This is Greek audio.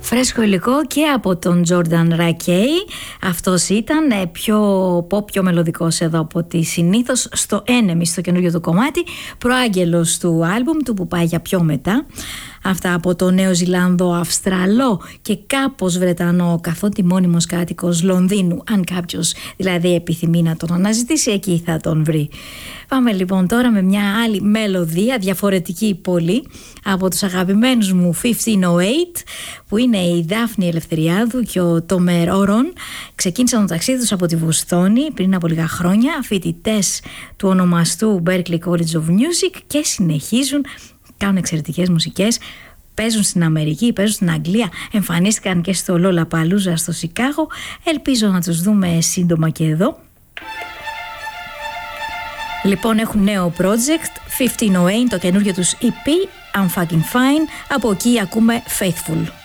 Φρέσκο υλικό και από τον Jordan Rakey. Αυτός ήταν πιο pop, πιο μελωδικός εδώ από τη συνήθως στο Enemy, στο καινούριο του κομμάτι, προάγγελος του άλμπουμ του που πάει για πιο μετά. Αυτά από το Νέο Ζηλάνδο, Αυστραλό και κάπως Βρετανό, καθότι μόνιμος κάτοικος Λονδίνου. Αν κάποιος δηλαδή επιθυμεί να τον αναζητήσει, εκεί θα τον βρει. Πάμε λοιπόν τώρα με μια άλλη μελωδία, διαφορετική πολύ, από τους αγαπημένους μου 1508, που είναι η Δάφνη Ελευθεριάδου και ο Τόμερ Όρον. Ξεκίνησαν το ταξίδι τους από τη Βοστόνη πριν από λίγα χρόνια, φοιτητές του ονομαστού Berklee College of Music, και συνεχίζουν, κάνουν εξαιρετικές μουσικές, παίζουν στην Αμερική, παίζουν στην Αγγλία, εμφανίστηκαν και στο Lollapalooza στο Σικάγο. Ελπίζω να τους δούμε σύντομα και εδώ. Λοιπόν, έχουν νέο project, 1508, το καινούργιο τους EP, I'm Fucking Fine. Από εκεί ακούμε Faithful.